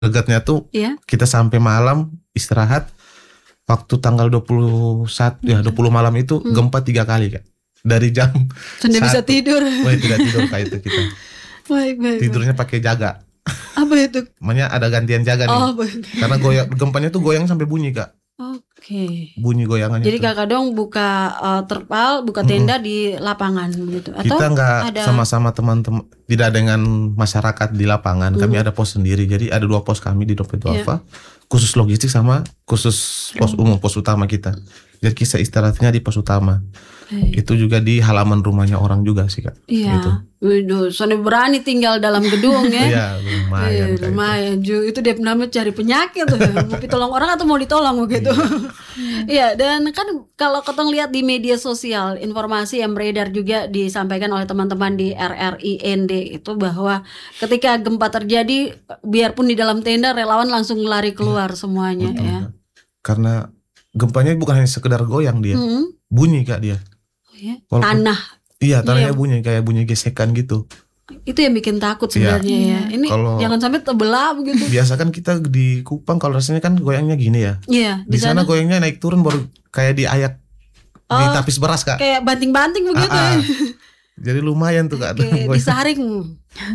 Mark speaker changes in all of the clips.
Speaker 1: Gegatnya tuh kita sampai malam istirahat. Waktu tanggal 21 ya 20 malam itu gempa 3 kali Kak. Dari jam
Speaker 2: Sudah bisa tidur.
Speaker 1: Tidak tidur Kak itu kita.
Speaker 2: Baik.
Speaker 1: Tidurnya pakai jaga.
Speaker 2: Apa itu?
Speaker 1: Namanya ada gantian jaga nih. Karena gempanya tuh goyang sampai bunyi Kak.
Speaker 2: Oke.
Speaker 1: Bunyi goyangannya.
Speaker 2: Jadi Kakak dong buka terpal, buka tenda di lapangan begitu. Atau
Speaker 1: kita nggak sama-sama teman-teman, tidak dengan masyarakat di lapangan. Kami ada pos sendiri. Jadi ada 2 pos kami di Dompet Duafa, khusus logistik sama khusus pos umum, pos utama kita. Jadi kita istirahatnya di pos utama. Itu juga di halaman rumahnya orang juga sih Kak.
Speaker 2: Iya. Gitu. Waduh, soalnya berani tinggal dalam gedung ya.
Speaker 1: Iya, lumayan.
Speaker 2: Lumayan. Itu dia namanya cari penyakit tuh. Mau ditolong orang atau mau ditolong begitu. Iya, dan kan kalau ketong lihat di media sosial, informasi yang beredar juga disampaikan oleh teman-teman di RRIND itu bahwa ketika gempa terjadi, biarpun di dalam tenda, relawan langsung lari keluar semuanya.
Speaker 1: Betul,
Speaker 2: ya.
Speaker 1: Karena gempanya bukan hanya sekedar goyang dia, bunyi Kak dia.
Speaker 2: Tanah.
Speaker 1: Iya, tanahnya bunyi kayak bunyi gesekan gitu.
Speaker 2: Itu yang bikin takut sebenarnya ya. Ini jangan sampai terbelah begitu.
Speaker 1: Biasa kan kita di Kupang kalau rasanya kan goyangnya gini ya.
Speaker 2: Iya.
Speaker 1: Di sana goyangnya naik turun baru kayak diayak di tapis beras Kak.
Speaker 2: Kayak banting-banting begitu.
Speaker 1: Jadi lumayan tuh Kak.
Speaker 2: Disaring.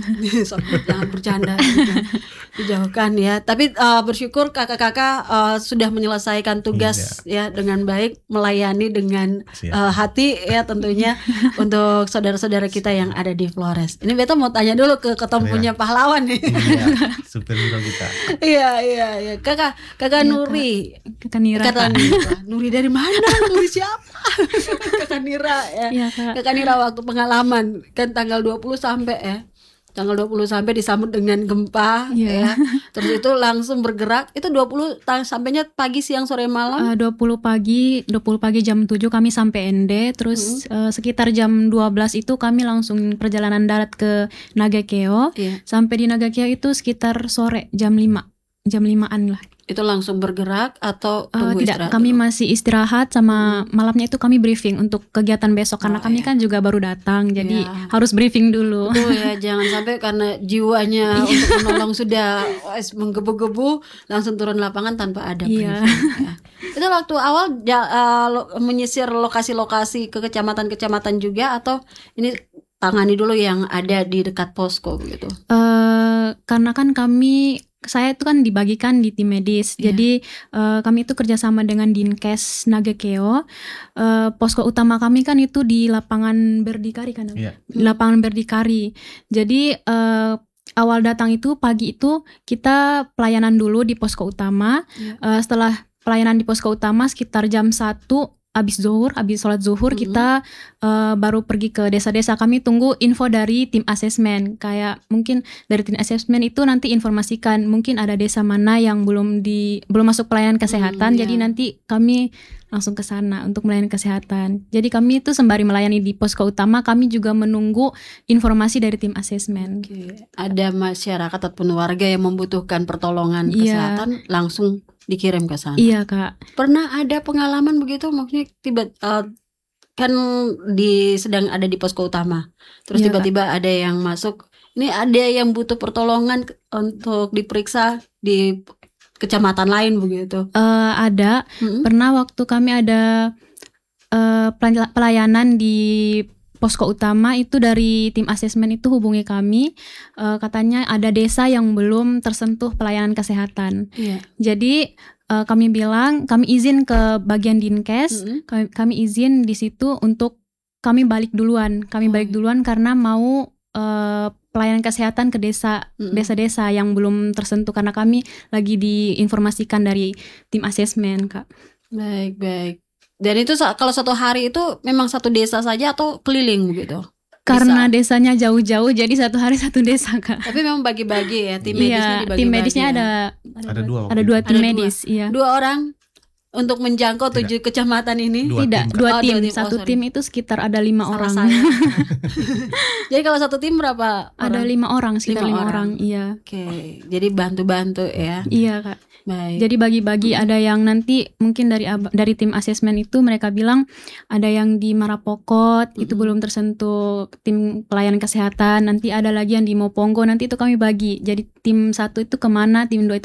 Speaker 2: Jangan bercanda. Dijauhkan ya. Tapi bersyukur kakak-kakak sudah menyelesaikan tugas ya dengan baik, melayani dengan hati ya tentunya untuk saudara-saudara kita yang ada di Flores. Ini Beto mau tanya dulu ke ketemunya pahlawan nih.
Speaker 1: Iya, superhero kita.
Speaker 2: Iya. Kakak Nuri.
Speaker 3: Kakak Nira.
Speaker 2: Nuri dari mana? Nuri siapa? Kakak Nira ya.
Speaker 3: Iya, Kak.
Speaker 2: Kakak Nira waktu pengalaman kan tanggal 20 sampai ya. Tanggal 20 sampai disambut dengan gempa ya. Terus itu langsung bergerak. Itu 20 sampainya pagi, siang, sore, malam.
Speaker 3: 20 pagi jam 7 kami sampai ND. Terus sekitar jam 12 itu kami langsung perjalanan darat ke Nagakeo. Sampai di Nagakeo itu sekitar sore jam 5-an lah.
Speaker 2: Itu langsung bergerak atau tunggu
Speaker 3: tidak, kami masih istirahat sama malamnya itu kami briefing untuk kegiatan besok karena kami kan juga baru datang jadi harus briefing dulu.
Speaker 2: Betul ya, jangan sampai karena jiwanya untuk menolong sudah menggebu-gebu langsung turun lapangan tanpa ada briefing. Itu waktu awal menyisir lokasi-lokasi ke kecamatan-kecamatan juga atau ini tangani dulu yang ada di dekat posko begitu?
Speaker 3: Karena kan saya itu kan dibagikan di tim medis, jadi kami itu kerjasama dengan Dinkes Nagakeo. Posko utama kami kan itu di lapangan Berdikari kan, lapangan Berdikari. Jadi awal datang itu pagi itu kita pelayanan dulu di posko utama. Setelah pelayanan di posko utama sekitar jam 1 habis sholat zuhur kita baru pergi ke desa-desa. Kami tunggu info dari tim asesmen. Kayak mungkin dari tim asesmen itu nanti informasikan mungkin ada desa mana yang belum masuk pelayanan kesehatan. Jadi nanti kami langsung ke sana untuk melayani kesehatan. Jadi kami itu sembari melayani di posko utama, kami juga menunggu informasi dari tim asesmen.
Speaker 2: Ada masyarakat ataupun warga yang membutuhkan pertolongan kesehatan langsung dikirim ke sana.
Speaker 3: Iya Kak.
Speaker 2: Pernah ada pengalaman begitu, maksudnya kan sedang ada di posko utama, terus tiba-tiba ada yang masuk. Ini ada yang butuh pertolongan untuk diperiksa di kecamatan lain begitu?
Speaker 3: Ada. Pernah waktu kami ada pelayanan di posko utama itu dari tim asesmen itu hubungi kami, katanya ada desa yang belum tersentuh pelayanan kesehatan. Jadi kami bilang kami izin ke bagian Dinkes, kami izin di situ untuk kami balik duluan. Kami balik duluan karena mau pelayanan kesehatan ke desa-desa yang belum tersentuh karena kami lagi diinformasikan dari tim asesmen Kak.
Speaker 2: Baik. Dan itu kalau satu hari itu memang satu desa saja atau keliling begitu?
Speaker 3: Karena desanya jauh-jauh jadi satu hari satu desa Kak.
Speaker 2: Tapi memang bagi-bagi ya, tim medisnya dibagi-bagi.
Speaker 3: Tim medisnya ada 2 tim medis.
Speaker 2: 2 orang untuk menjangkau 7 kecamatan ini?
Speaker 3: Tidak,
Speaker 1: tim,
Speaker 3: dua
Speaker 2: Oh,
Speaker 3: tim.
Speaker 2: dua tim. Oh,
Speaker 3: Satu
Speaker 2: sorry.
Speaker 3: tim itu sekitar ada 5
Speaker 2: Salah
Speaker 3: orang.
Speaker 2: saya. Jadi kalau satu tim berapa
Speaker 3: Ada
Speaker 2: orang?
Speaker 3: 5 orang, sekitar
Speaker 2: 5
Speaker 3: 5
Speaker 2: orang.
Speaker 3: orang. Iya.
Speaker 2: Oke, jadi bantu-bantu ya.
Speaker 3: Iya, Kak.
Speaker 2: Baik.
Speaker 3: Jadi bagi-bagi, ada yang nanti mungkin dari tim asesmen itu mereka bilang ada yang di Marapokot itu belum tersentuh tim pelayanan kesehatan, nanti ada lagi yang di Moponggo, nanti itu kami bagi. Jadi tim 1 itu kemana, tim 2 itu